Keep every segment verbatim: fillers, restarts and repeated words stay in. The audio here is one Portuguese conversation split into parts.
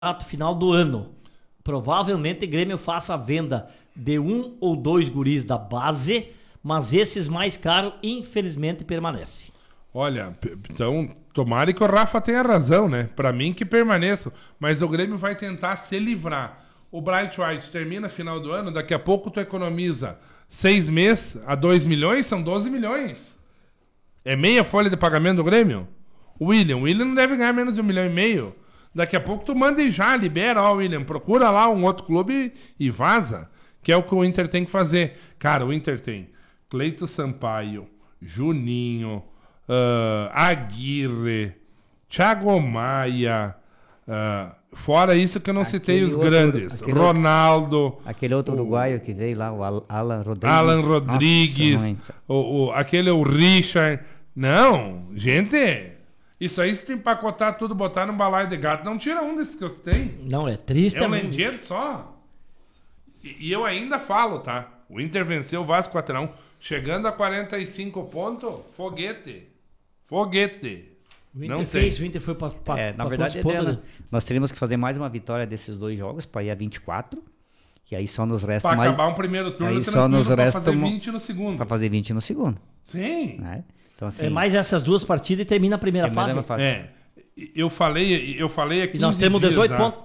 final do ano. Provavelmente o Grêmio faça a venda de um ou dois guris da base, mas esses mais caros, infelizmente, permanecem. Olha, então, tomara que o Rafa tenha razão, né? Pra mim que permaneçam. Mas o Grêmio vai tentar se livrar. O Bright White termina final do ano, daqui a pouco tu economiza seis meses a dois milhões, são doze milhões. É meia folha de pagamento do Grêmio? O William, o William não deve ganhar menos de um milhão e meio. Daqui a pouco tu manda e já, libera, ó, William, procura lá um outro clube e vaza. Que é o que o Inter tem que fazer. Cara, o Inter tem Cleito Sampaio, Juninho, uh, Aguirre, Thiago Maia, uh, fora isso que eu não Aquele citei os outro, grandes. aquele Ronaldo. Outro, aquele outro o, uruguaio que veio lá, o Al- Alan Rodrigues. Alan Rodrigues. Nossa, o, o, aquele o Richard. Não, gente... Isso aí, se tu empacotar tudo, botar num balaio de gato, não tira um desses que eu citei. Não, é triste. É um muito. Lendier só. E, e eu ainda falo, tá? O Inter venceu o Vasco quatro a um. Chegando a quarenta e cinco pontos, foguete. Foguete. O Inter Não fez, tem. o Inter foi pra, pra, É, na pra verdade, quantos pontos, Adriana, nós teríamos que fazer mais uma vitória desses dois jogos para ir a vinte e quatro. Que aí só nos resta Pra mais... acabar um primeiro turno, aí só nos pra resta fazer uma- vinte no segundo. Para fazer vinte no segundo. Sim. Né? Então, assim, É mais essas duas partidas e termina a primeira é mais fase. uma fase. É. Eu falei, eu falei aqui. E nós temos dezoito já. pontos.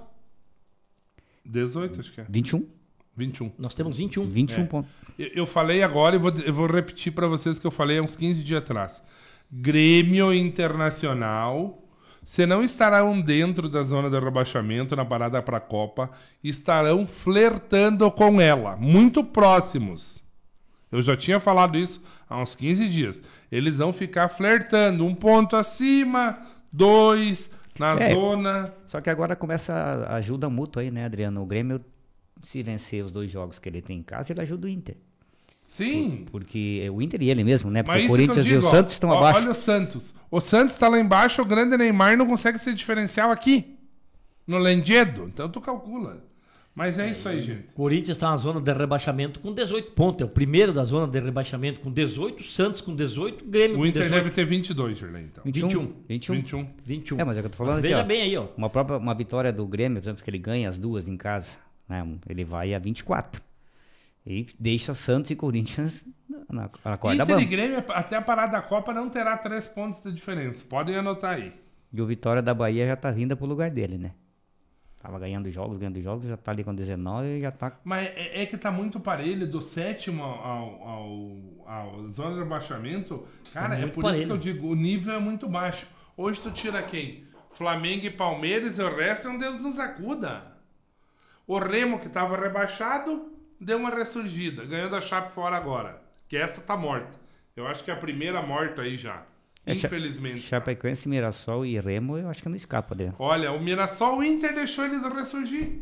dezoito, acho que é. vinte e um. vinte e um. Nós temos vinte e um. vinte e um É. pontos. Eu, eu falei agora e vou, eu vou repetir para vocês que eu falei há uns quinze dias atrás. Grêmio Internacional, se não estarão dentro da zona de rebaixamento na parada para a Copa, estarão flertando com ela, muito próximos. Eu já tinha falado isso há uns quinze dias. Eles vão ficar flertando, um ponto acima, dois, na É. zona. Só que agora começa a ajuda mútua aí, né, Adriano? O Grêmio, se vencer os dois jogos que ele tem em casa, ele ajuda o Inter. Sim. Porque é o Inter e ele mesmo, né? Porque Mas o isso que eu Corinthians digo, e o ó, Santos estão ó, abaixo. Olha o Santos. O Santos está lá embaixo, o grande Neymar não consegue ser diferencial aqui. No Lendedo. Então tu calcula. Mas é isso aí, gente. O Corinthians está na zona de rebaixamento com dezoito pontos. É o primeiro da zona de rebaixamento com dezoito. Santos com dezoito. Grêmio O com Inter dezoito. deve ter vinte e dois, Gerlei, então. vinte e um. vinte e um. vinte e um. vinte e um. vinte e um. É, mas é o que eu tô falando Mas aqui, veja ó. bem aí, ó. Uma própria uma vitória do Grêmio, por exemplo, que ele ganha as duas em casa, né? Ele vai a vinte e quatro. E deixa Santos e Corinthians na, na corda Inter e bamba. Grêmio, até a parada da Copa, não terá três pontos de diferença. Podem anotar aí. E o Vitória da Bahia já tá vindo pro lugar dele, né? Tava ganhando jogos, ganhando jogos, já tá ali com dezenove e já tá... Mas é, é que tá muito parelho do sétimo ao, ao, ao, ao zona de rebaixamento. Cara, Tá é muito por isso parelho. que eu digo, o nível é muito baixo. Hoje tu tira quem? Flamengo e Palmeiras, e o resto é um Deus nos acuda. O Remo, que tava rebaixado, deu uma ressurgida. Ganhou da Chape fora agora. Que essa tá morta. Eu acho que é a primeira morta aí já. É, Cha- Infelizmente. Chapecoense, Mirassol e Remo, eu acho que não escapa, Adriano. Olha, o Mirassol, o Inter deixou eles ressurgir.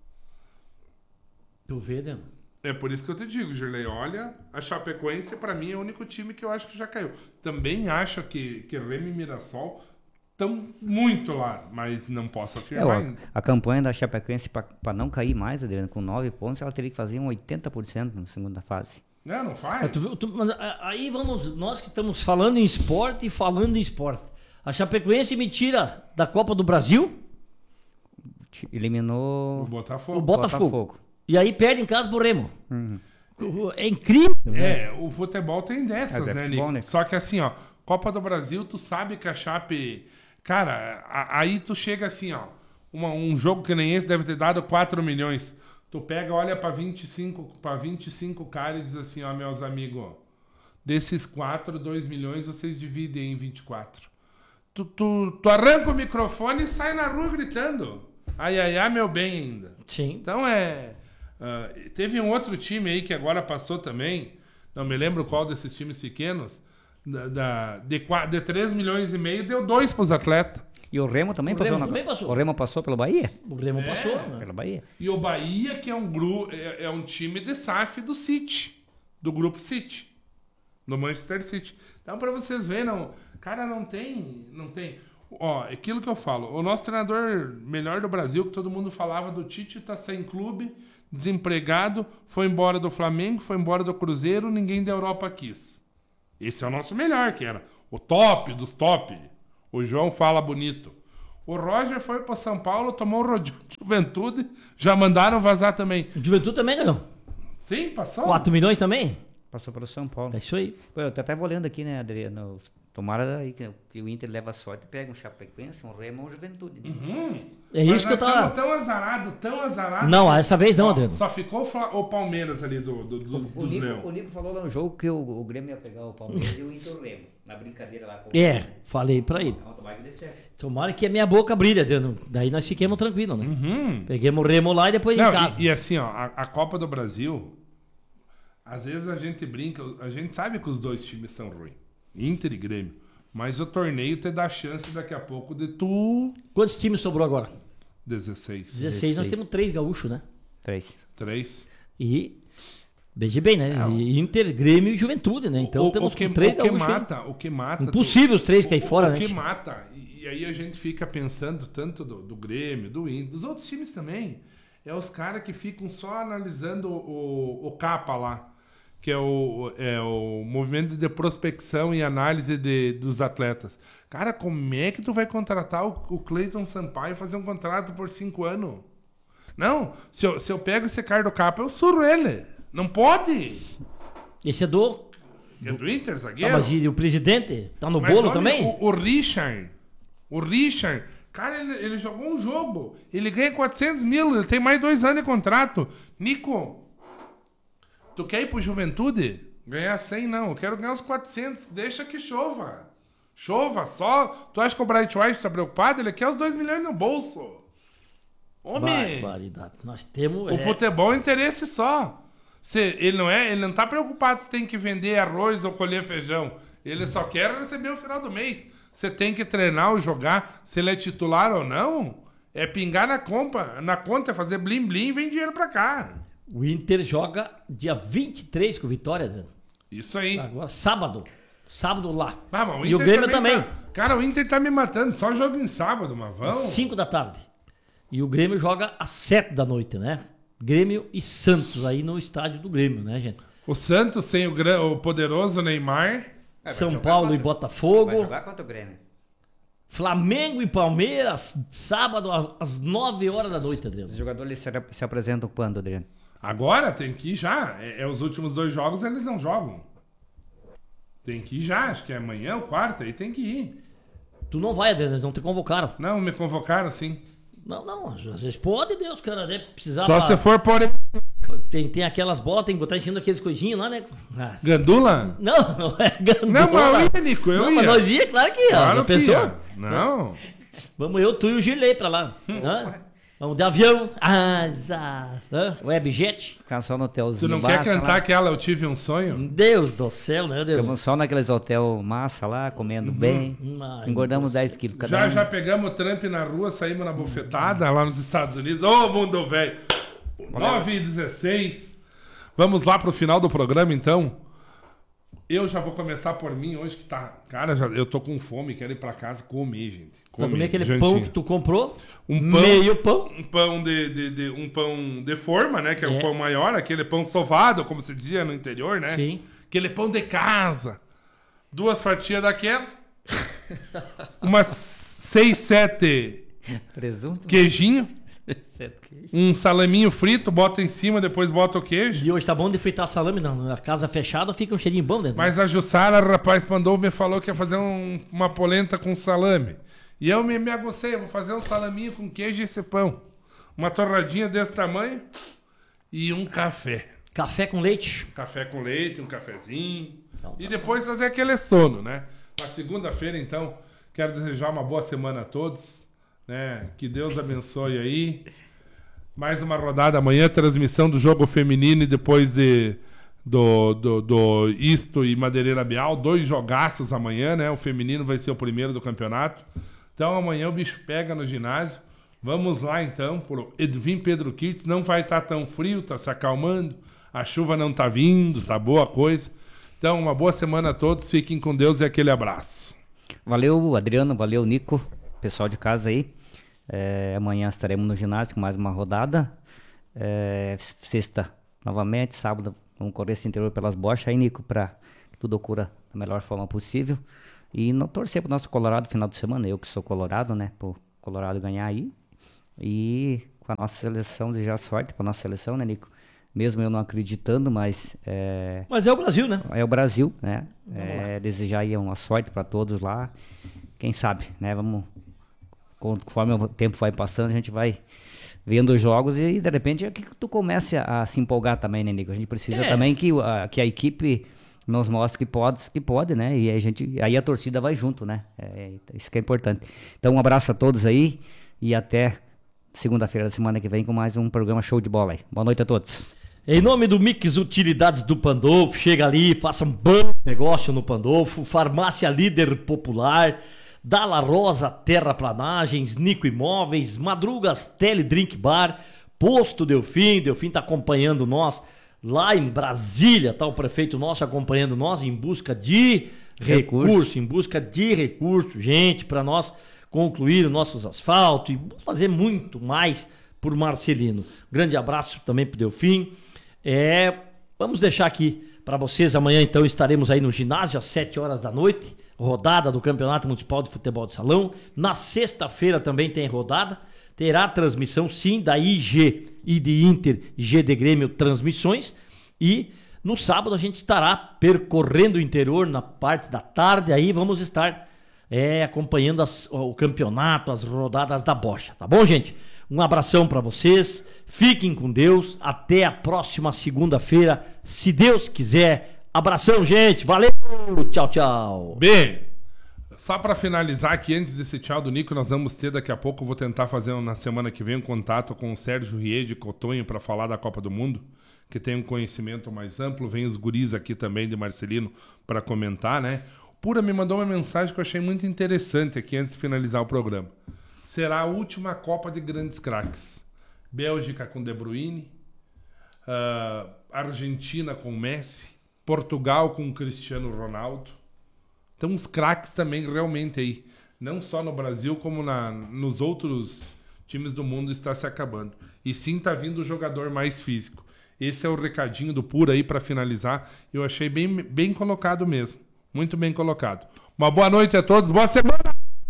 Tu vê, né? É por isso que eu te digo, Gerlei, olha, a Chapecoense pra mim é o único time que eu acho que já caiu. Também acho que, que Remo e Mirassol estão muito lá, mas não posso É, afirmar ó, ainda. a campanha da Chapecoense para não cair mais, Adriano, com nove pontos, ela teria que fazer um oitenta por cento na segunda fase. Não, não faz. Mas tu viu- tu- mas, a- aí vamos, nós que estamos falando em esporte e falando em esporte. A Chapecoense me tira da Copa do Brasil, Te- Eliminou O Botafogo. o Botafogo. Botafogo. E aí perde em casa pro Remo. Uhum. É incrível. É, o futebol tem dessas, Mas é né, futebol, Nico? né? Só que assim, ó, Copa do Brasil, tu sabe que a Chape... Cara, a- aí tu chega assim, ó, uma- um jogo que nem esse deve ter dado quatro milhões. Tu pega, olha pra vinte e cinco, pra vinte e cinco caras e diz assim, ó, meus amigos, desses quatro, dois milhões vocês dividem em vinte e quatro. Tu, tu, tu arranca o microfone e sai na rua gritando. Ai, ai, ai, meu bem ainda. Sim. Então é... ah, teve um outro time aí que agora passou também, não me lembro qual desses times pequenos, da, da- de, qua- de três milhões e meio, deu dois pros atletas. E o Remo também O passou Remo na também Co- passou. O Remo passou pelo Bahia? O Remo É. passou. né? Pela Bahia. E o Bahia, que é um, gru, é, é um time de S A F do City, do grupo City, do Manchester City. Então, pra vocês verem, não, cara, não tem, não tem... Ó, aquilo que eu falo, o nosso treinador melhor do Brasil, que todo mundo falava do Tite, tá sem clube, desempregado, foi embora do Flamengo, foi embora do Cruzeiro, ninguém da Europa quis. Esse é o nosso melhor, que era o top dos top. O João fala bonito. O Roger foi para São Paulo, tomou o Rodinho de Juventude, já mandaram vazar também. Juventude também ganhou. Sim, passou. quatro milhões também? Passou pelo São Paulo. É isso aí. Pô, eu tô até olhando aqui, né, Adriano? Tomara aí que, que o Inter leva sorte e pega um Chapecoense, um Remo ou um Juventude. Né? Uhum. É Mas isso que eu nós tava... estamos tão azarado, tão azarado. Não, essa vez não, Só- Adriano. Só ficou o Fla- o Palmeiras ali do, do, do, O dos Nico, Leão. o Nico falou lá no jogo que o, o Grêmio ia pegar o Palmeiras e o Inter o Remo. Na brincadeira lá com o É, Grêmio. falei pra ele. Não, tomara que dê certo. Tomara que a minha boca brilhe, Adriano. Daí nós fiquemos tranquilos, né? Uhum. Peguemos o Remo lá e depois Não, em casa. e, e assim, ó, a, a Copa do Brasil, às vezes a gente brinca, a gente sabe que os dois times são ruins, Inter e Grêmio, mas o torneio te dá chance daqui a pouco de tu... Quantos times sobrou agora? dezesseis. dezesseis. Nós temos três gaúchos, né? Três. Três. E... Veja bem, né? E Inter, Grêmio e Juventude, né? Então o, temos o que, com três o que gaúchos. mata, o que mata... Impossível os três cair o, fora, o né? que mata, e, e aí a gente fica pensando tanto do, do Grêmio, do Inter, dos outros times também, é os caras que ficam só analisando o, o capa lá, que é o, é o movimento de prospecção e análise de, dos atletas. Cara, como é que tu vai contratar o, o Cleiton Sampaio e fazer um contrato por cinco anos? Não, se eu, se eu pego esse cara do capa, eu surro ele. Não pode! Esse é do... É do Inter, Ah, zagueiro? mas e o presidente? Tá no Mas bolo olha, também? O, o Richard, o Richard, cara, ele, ele jogou um jogo, ele ganha quatrocentos mil, ele tem mais dois anos de contrato. Nico, tu quer ir pro Juventude? Ganhar cem não, eu quero ganhar os quatrocentos, deixa que chova. Chova só. Tu acha que o Bright White tá preocupado? Ele quer os dois milhões no bolso. Homem, Barbaridade. Nós temos... o é, futebol é interesse só. Se, ele não é, ele não tá preocupado se tem que vender arroz ou colher feijão. Ele só quer receber o final do mês. Você tem que treinar ou jogar, se ele é titular ou não, é pingar na conta, na conta, fazer blim blim e vem dinheiro pra cá. O Inter joga dia vinte e três com o Vitória, Adriano. Isso aí. Agora, sábado. Sábado lá. Ah, mas E o Grêmio também. tá- cara, o Inter tá me matando. Só jogo em sábado, mas Às vamos. cinco da tarde. E o Grêmio joga às sete da noite, né? Grêmio e Santos, aí no estádio do Grêmio, né, gente? O Santos sem o, gran- o poderoso Neymar. É, vai São jogar Paulo contra- e Botafogo. Vai jogar contra o Grêmio. Flamengo e Palmeiras, sábado às nove horas da noite, Adriano. Os jogadores se, se apresentam quando, Adriano? Agora tem que ir já. É, é os últimos dois jogos, eles não jogam. Tem que ir já. Acho que é amanhã ou quarta, aí tem que ir. Tu não vai, Adriano, eles não te convocaram. Não, me convocaram sim. Não, não, às vezes pode, Deus, cara, né? Precisava... Só se for por Tem, tem aquelas bolas, tem que botar em cima daqueles coisinhos lá, né? Ah, Gandula? não, não é gandula. Não, mas eu ia, Nico, eu Não, ia. mas nós ia, claro que ia. Claro Já que pensou? ia. Não. Vamos eu, tu e o Gilei pra lá. Hã? Vamos de avião. Asa. Hã? Webjet. Ficar só no hotelzinho. Tu não massa quer cantar lá. aquela Eu Tive um Sonho? Deus do céu, né, Deus? Ficamos só naqueles hotel massa lá, comendo bem. Ai, Engordamos meu dez quilos cada Já, um. já pegamos o Trump na rua, saímos na bufetada lá nos Estados Unidos. Ô, mundo velho! nove e dezesseis. Vamos lá pro final do programa, então. Eu já vou começar por mim hoje, que tá... Cara, já, eu tô com fome, quero ir pra casa comer, gente. Pra comer aquele jantinha. pão que tu comprou, Um pão, meio pão. um pão de, de, de- um pão de forma, né? Que é, É. o pão maior, aquele pão sovado, como se dizia no interior, né? Sim. Aquele pão de casa. Duas fatias daquela. Umas seis, sete Presunto? queijinho. Um salaminho frito, bota em cima, depois bota o queijo. E hoje tá bom de fritar salame, não. Na casa fechada fica um cheirinho bom dentro. Mas a Jussara, rapaz, mandou, me falou que ia fazer um- uma polenta com salame. E eu me, me agucei, eu vou fazer um salaminho com queijo e esse pão. Uma torradinha desse tamanho e um café. Café com leite. Café com leite, um cafezinho. Então, tá E depois fazer aquele sono, né? Na segunda-feira, então, quero desejar uma boa semana a todos. Né? Que Deus abençoe aí. Mais uma rodada amanhã, transmissão do jogo feminino e depois de, do, do, do Isto e Madeireira Bial. Dois jogaços amanhã, né? O feminino vai ser o primeiro do campeonato. Então amanhã o bicho pega no ginásio. Vamos lá então, por Edvin Pedro Kirtz. Não vai estar tão frio, tá se acalmando. A chuva não tá vindo, tá boa a coisa. Então, uma boa semana a todos. Fiquem com Deus e aquele abraço. Valeu, Adriano. Valeu, Nico. Pessoal de casa aí. É, amanhã estaremos no ginásio com mais uma rodada. É, sexta, novamente. Sábado, vamos correr esse interior pelas bochas aí, Nico, para que tudo ocorra da melhor forma possível. E não torcer pro nosso Colorado no final de semana. Eu que sou colorado, né? Pô, Colorado ganhar aí. E com a nossa seleção, desejar sorte para nossa seleção, né, Nico? Mesmo eu não acreditando, mas... É, mas é o Brasil, né? É o Brasil, né? É, desejar aí uma sorte para todos lá. Quem sabe, né? Vamos... Conforme o tempo vai passando, a gente vai vendo os jogos e, de repente, é que tu comece a, a se empolgar também, né, Nico? A gente precisa é. também que a, que a equipe nos mostre que pode, que pode, né? E aí a, gente, aí a torcida vai junto, né? É, isso que é importante. Então, um abraço a todos aí e até segunda-feira da semana que vem com mais um programa Show de Bola aí. Boa noite a todos. Em nome do Mix Utilidades do Pandolfo, chega ali, faça um bom negócio no Pandolfo, Farmácia Líder Popular, Dalla Rosa Terraplanagens, Nico Imóveis, Madrugas Teledrink Bar, Posto Delfim, Delfim tá acompanhando nós lá em Brasília, tá o prefeito nosso acompanhando nós em busca de recurso, recurso em busca de recurso, gente, para nós concluir os nossos asfaltos e fazer muito mais por Marcelino. Grande abraço também pro Delfim. É, vamos deixar aqui para vocês, amanhã então estaremos aí no ginásio às sete horas da noite, rodada do Campeonato Municipal de Futebol de Salão. Na sexta-feira também tem rodada, terá transmissão sim da I G e de Inter, G de Grêmio Transmissões, e no sábado a gente estará percorrendo o interior na parte da tarde, aí vamos estar é, acompanhando as, o campeonato, as rodadas da bocha, tá bom, gente? Um abração para vocês, fiquem com Deus, até a próxima segunda-feira, se Deus quiser. Abração, gente, valeu, tchau, tchau. Bem, só para finalizar aqui, antes desse tchau do Nico, nós vamos ter daqui a pouco, vou tentar fazer na semana que vem um contato com o Sérgio Riê de Cotonho para falar da Copa do Mundo, que tem um conhecimento mais amplo, vem os guris aqui também de Marcelino para comentar, né? Pura me mandou uma mensagem que eu achei muito interessante aqui antes de finalizar o programa. Será a última Copa de grandes craques. Bélgica com De Bruyne, uh, Argentina com Messi, Portugal com Cristiano Ronaldo. Então os craques também realmente aí, não só no Brasil como na, nos outros times do mundo está se acabando. E sim está vindo o jogador mais físico. Esse é o recadinho do Pura aí para finalizar. Eu achei bem, bem colocado mesmo. Muito bem colocado. Uma boa noite a todos, boa semana!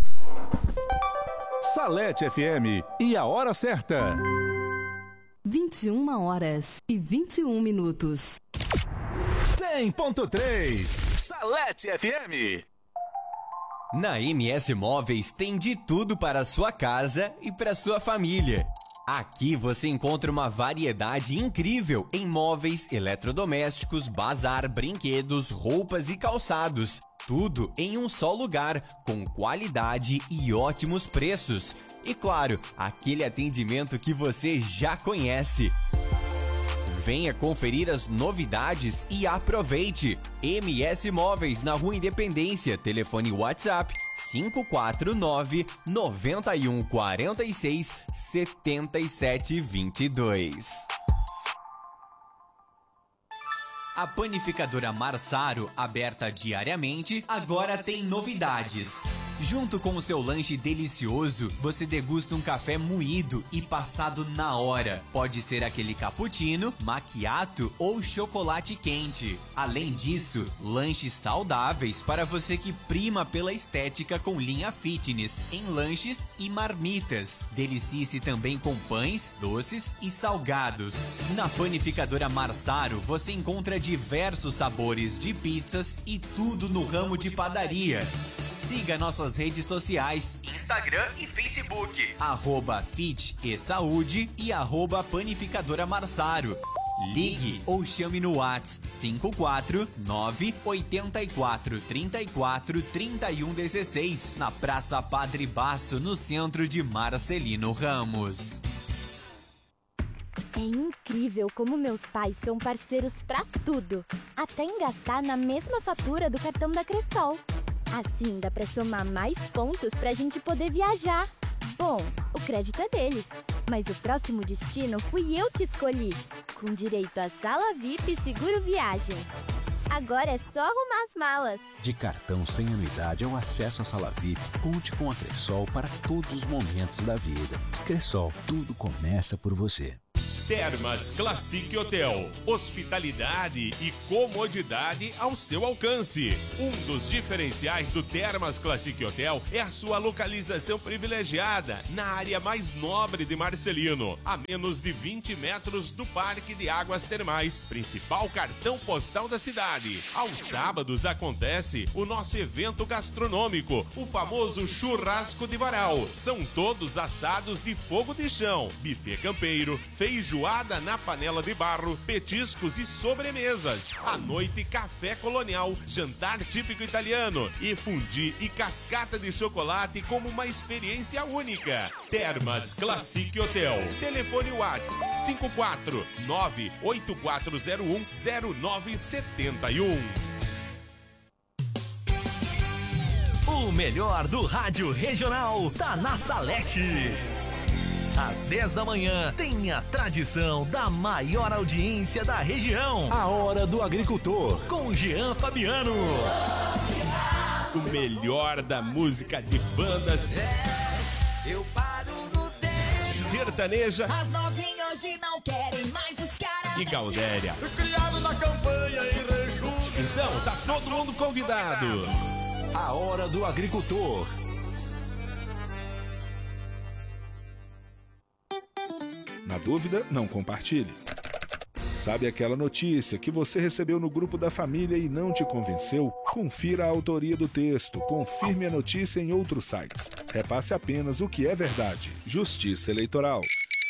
Salete F M e a hora certa. vinte e uma horas e vinte e um minutos. cem ponto três Salete F M. Na M S Móveis tem de tudo para a sua casa e para a sua família. Aqui você encontra uma variedade incrível em móveis, eletrodomésticos, bazar, brinquedos, roupas e calçados. Tudo em um só lugar, com qualidade e ótimos preços. E claro, aquele atendimento que você já conhece. Venha conferir as novidades e aproveite. M S Móveis na Rua Independência, telefone WhatsApp cinco quatro nove, nove um quatro seis, sete sete dois dois. A panificadora Marsaro, aberta diariamente, agora tem novidades. Junto com o seu lanche delicioso, você degusta um café moído e passado na hora. Pode ser aquele cappuccino, macchiato ou chocolate quente. Além disso, lanches saudáveis para você que prima pela estética com linha fitness em lanches e marmitas. Delicie-se também com pães, doces e salgados. Na panificadora Marsaro, você encontra diversos sabores de pizzas e tudo no ramo de padaria. Siga nossas redes sociais, Instagram e Facebook, arroba Fit e Saúde e arroba Panificadora Marsaro. Ligue ou chame no WhatsApp cinco quatro nove, oito quatro, três quatro, três um um seis, na Praça Padre Basso, no centro de Marcelino Ramos. É incrível como meus pais são parceiros pra tudo, até em gastar na mesma fatura do cartão da Cressol. Assim dá pra somar mais pontos pra gente poder viajar. Bom, o crédito é deles, mas o próximo destino fui eu que escolhi, com direito a sala V I P e seguro viagem. Agora é só arrumar as malas. De cartão sem anuidade ao acesso à sala V I P, conte com a Cressol para todos os momentos da vida. Cressol, tudo começa por você. Termas Classic Hotel. Hospitalidade e comodidade ao seu alcance. Um dos diferenciais do Termas Classic Hotel é a sua localização privilegiada na área mais nobre de Marcelino, a menos de vinte metros do Parque de Águas Termais, principal cartão postal da cidade. Aos sábados acontece o nosso evento gastronômico, o famoso Churrasco de Varal. São todos assados de fogo de chão, buffet campeiro, feijoada na panela de barro, petiscos e sobremesas. À noite, café colonial, jantar típico italiano e fundi e cascata de chocolate como uma experiência única. Termas Classic Hotel. Telefone WhatsApp cinco quatro nove oito quatro zero um zero nove sete um. O melhor do rádio regional tá na Salete. Às dez da manhã, tem a tradição da maior audiência da região. A Hora do Agricultor, com Jean Fabiano. O melhor da música de bandas. Eu paro no tempo. Sertaneja. As novinhas hoje não querem mais os caras. E Gaudéria. Criado na campanha e rejudo. Então, tá todo mundo convidado. A Hora do Agricultor. Na dúvida, não compartilhe. Sabe aquela notícia que você recebeu no grupo da família e não te convenceu? Confira a autoria do texto, confirme a notícia em outros sites. Repasse apenas o que é verdade. Justiça Eleitoral.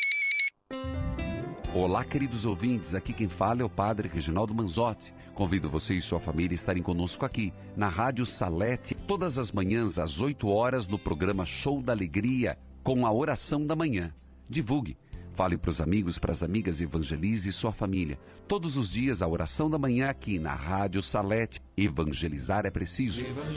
Olá, queridos ouvintes, aqui quem fala é o Padre Reginaldo Manzotti. Convido você e sua família a estarem conosco aqui, na Rádio Salete, todas as manhãs às oito horas, no programa Show da Alegria, com a oração da manhã. Divulgue. Fale para os amigos, para as amigas, evangelize sua família. Todos os dias a oração da manhã aqui na Rádio Salete. Evangelizar é preciso.